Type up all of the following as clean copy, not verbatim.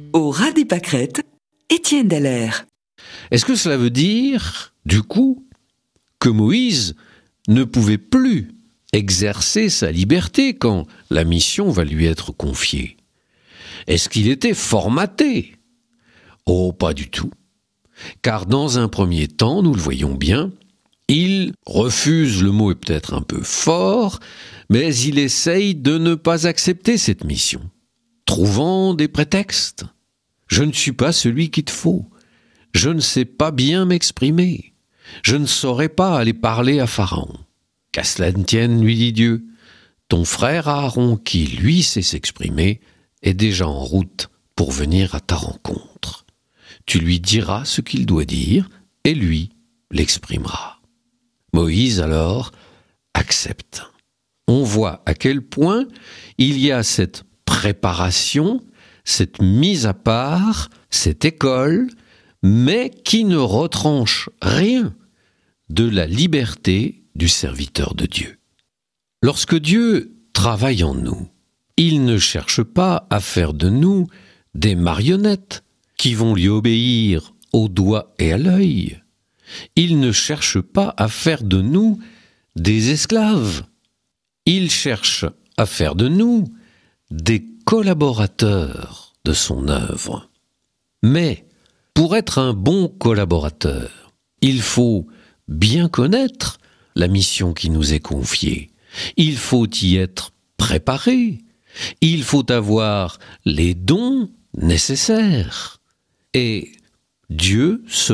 Au ras des pâquerettes, Étienne Dallaire. Est-ce que cela veut dire, du coup, que Moïse ne pouvait plus exercer sa liberté quand la mission va lui être confiée? Est-ce qu'il était formaté? Oh, pas du tout. Car dans un premier temps, nous le voyons bien, il refuse, le mot est peut-être un peu fort, mais il essaye de ne pas accepter cette mission, trouvant des prétextes. Je ne suis pas celui qu'il te faut. Je ne sais pas bien m'exprimer. Je ne saurais pas aller parler à Pharaon. Qu'à cela ne tienne, lui dit Dieu, ton frère Aaron, qui lui sait s'exprimer, est déjà en route pour venir à ta rencontre. Tu lui diras ce qu'il doit dire, et lui l'exprimera. Moïse alors accepte. On voit à quel point il y a cette préparation, cette mise à part, cette école, mais qui ne retranche rien de la liberté du serviteur de Dieu. Lorsque Dieu travaille en nous, il ne cherche pas à faire de nous des marionnettes qui vont lui obéir au doigt et à l'œil. Il ne cherche pas à faire de nous des esclaves. Il cherche à faire de nous des collaborateurs de son œuvre. Mais pour être un bon collaborateur, il faut bien connaître la mission qui nous est confiée. Il faut y être préparé. Il faut avoir les dons nécessaires. Et Dieu se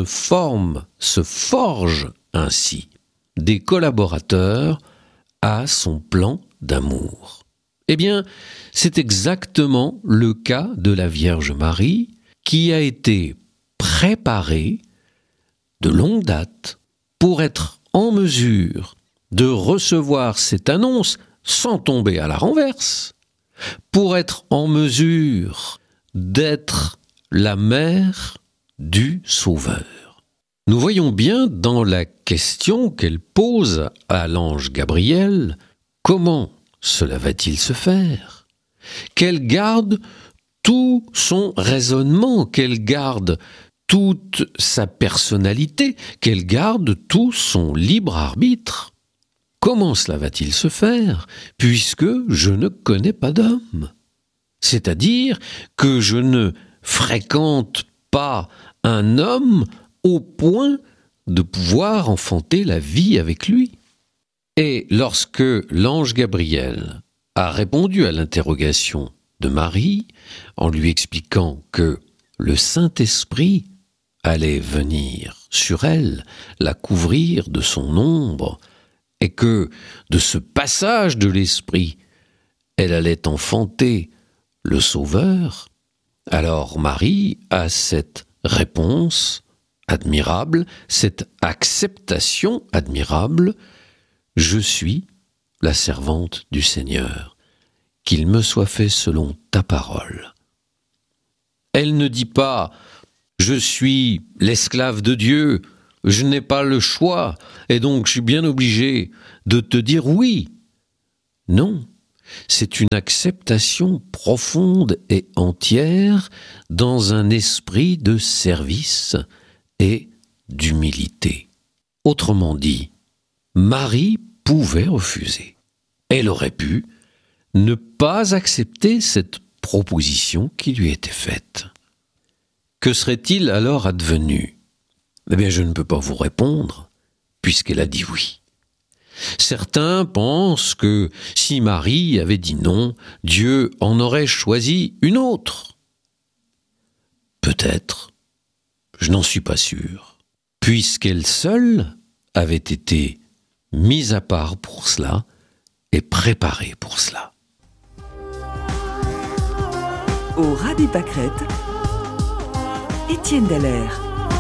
forge ainsi des collaborateurs à son plan d'amour. Eh bien, c'est exactement le cas de la Vierge Marie qui a été préparée de longue date pour être en mesure de recevoir cette annonce sans tomber à la renverse, pour être en mesure d'être la mère du Sauveur. Nous voyons bien dans la question qu'elle pose à l'ange Gabriel, comment cela va-t-il se faire? Qu'elle garde tout son raisonnement, qu'elle garde toute sa personnalité, qu'elle garde tout son libre arbitre. Comment cela va-t-il se faire, puisque je ne connais pas d'homme? C'est-à-dire que je ne fréquente pas un homme au point de pouvoir enfanter la vie avec lui. Et lorsque l'ange Gabriel a répondu à l'interrogation de Marie, en lui expliquant que le Saint-Esprit allait venir sur elle, la couvrir de son ombre, et que de ce passage de l'Esprit, elle allait enfanter le Sauveur, alors Marie a cette réponse admirable, cette acceptation admirable, je suis la servante du Seigneur, qu'il me soit fait selon ta parole. Elle ne dit pas je suis l'esclave de Dieu, je n'ai pas le choix, et donc je suis bien obligé de te dire oui. Non, c'est une acceptation profonde et entière dans un esprit de service et d'humilité. Autrement dit, Marie pouvait refuser. Elle aurait pu ne pas accepter cette proposition qui lui était faite. Que serait-il alors advenu? Eh bien, je ne peux pas vous répondre, puisqu'elle a dit oui. Certains pensent que si Marie avait dit non, Dieu en aurait choisi une autre. Peut-être, je n'en suis pas sûr, puisqu'elle seule avait été mise à part pour cela et préparée pour cela. Au ras des pâquerettes, Étienne Dallaire.